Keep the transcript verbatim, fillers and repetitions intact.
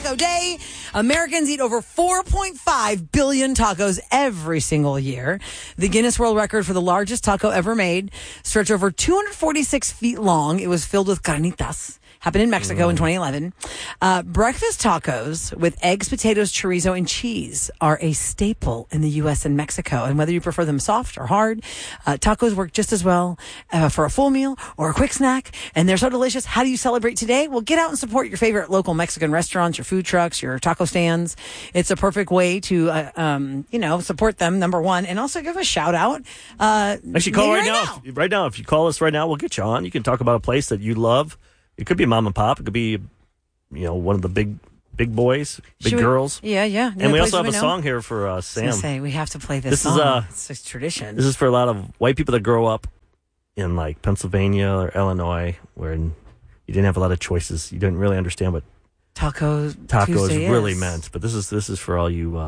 Taco Day. Americans eat over four point five billion tacos every single year. The Guinness World Record for the largest taco ever made stretched over two hundred forty-six feet long. It was filled with carnitas. Happened in Mexico mm. in twenty eleven. Uh, breakfast tacos with eggs, potatoes, chorizo, and cheese are a staple in the U S and Mexico. And whether you prefer them soft or hard, uh, tacos work just as well uh, for a full meal or a quick snack. And they're so delicious. How do you celebrate today? Well, get out and support your favorite local Mexican restaurants, your food trucks, your taco stands. It's a perfect way to, uh, um, you know, support them, number one, and also give a shout out. Uh, Actually, call right, right now. now. If, right now. If you call us right now, we'll get you on. You can talk about a place that you love. It could be mom and pop. It could be, you know, one of the big, big boys, big Should we- girls. Yeah, yeah. And we Places also have we a know. song here for uh, I was Sam. gonna say we have to play this, This is, song. uh, It's just tradition. This is for a lot of white people that grow up in like Pennsylvania or Illinois, where you didn't have a lot of choices. You didn't really understand what Taco tacos Tuesday really is. meant. But this is this is for all you. Uh,